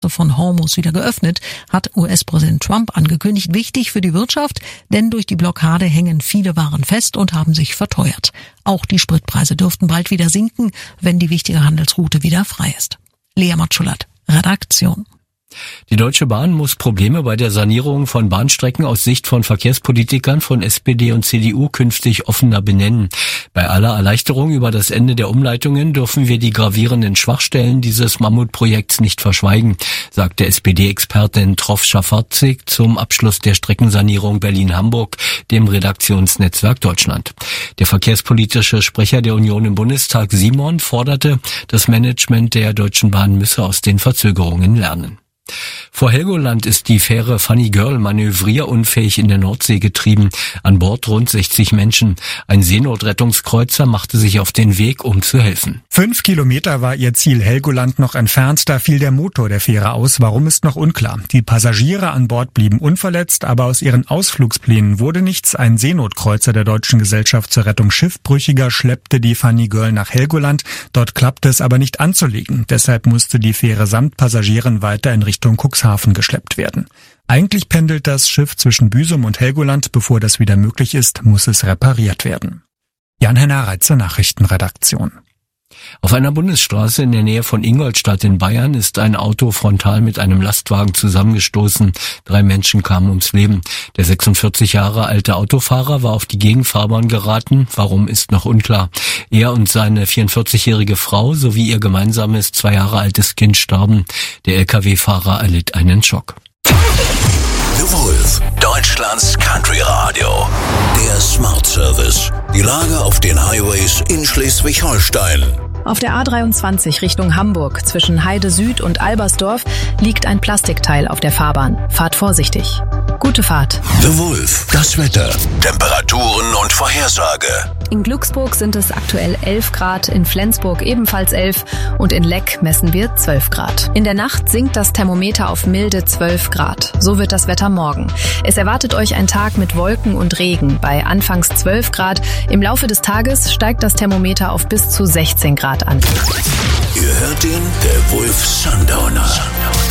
von Hormuz wieder geöffnet, hat US-Präsident Trump angekündigt. Wichtig für die Wirtschaft, denn durch die Blockade hängen viele Waren fest und haben sich verteuert. Auch die Spritpreise dürften bald wieder sinken, wenn die wichtige Handelsroute wieder frei ist. Lea Matschulat, Redaktion. Die Deutsche Bahn muss Probleme bei der Sanierung von Bahnstrecken aus Sicht von Verkehrspolitikern von SPD und CDU künftig offener benennen. Bei aller Erleichterung über das Ende der Umleitungen dürfen wir die gravierenden Schwachstellen dieses Mammutprojekts nicht verschweigen, sagte SPD-Expertin Trof Schafarzig zum Abschluss der Streckensanierung Berlin-Hamburg, dem Redaktionsnetzwerk Deutschland. Der verkehrspolitische Sprecher der Union im Bundestag, Simon, forderte, das Management der Deutschen Bahn müsse aus den Verzögerungen lernen. Vor Helgoland ist die Fähre Funny Girl manövrierunfähig in der Nordsee getrieben. An Bord rund 60 Menschen. Ein Seenotrettungskreuzer machte sich auf den Weg, um zu helfen. 5 Kilometer war ihr Ziel Helgoland noch entfernt, da fiel der Motor der Fähre aus. Warum, ist noch unklar. Die Passagiere an Bord blieben unverletzt, aber aus ihren Ausflugsplänen wurde nichts. Ein Seenotkreuzer der Deutschen Gesellschaft zur Rettung Schiffbrüchiger schleppte die Funny Girl nach Helgoland. Dort klappte es aber nicht anzulegen. Deshalb musste die Fähre samt Passagieren weiter in Richtung Cuxhaven geschleppt werden. Eigentlich pendelt das Schiff zwischen Büsum und Helgoland. Bevor das wieder möglich ist, muss es repariert werden. Jan-Henner Reitze, Nachrichtenredaktion. Auf einer Bundesstraße in der Nähe von Ingolstadt in Bayern ist ein Auto frontal mit einem Lastwagen zusammengestoßen. 3 Menschen kamen ums Leben. Der 46 Jahre alte Autofahrer war auf die Gegenfahrbahn geraten. Warum, ist noch unklar. Er und seine 44-jährige Frau sowie ihr gemeinsames 2 Jahre altes Kind starben. Der LKW-Fahrer erlitt einen Schock. The Wolf, Deutschlands Country Radio. Der Smart Service. Die Lage auf den Highways in Schleswig-Holstein. Auf der A23 Richtung Hamburg zwischen Heide Süd und Albersdorf liegt ein Plastikteil auf der Fahrbahn. Fahrt vorsichtig. Gute Fahrt. The Wolf, das Wetter, Temperaturen und Vorhersage. In Glücksburg sind es aktuell 11 Grad, in Flensburg ebenfalls 11 und in Leck messen wir 12 Grad. In der Nacht sinkt das Thermometer auf milde 12 Grad. So wird das Wetter morgen. Es erwartet euch ein Tag mit Wolken und Regen bei anfangs 12 Grad. Im Laufe des Tages steigt das Thermometer auf bis zu 16 Grad an. Ihr hört ihn, der Wolf Sundowner.